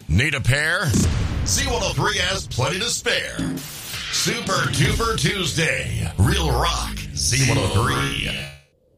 Need a pair? Z103 has plenty to spare. Super Duper Tuesday. Real Rock Z103.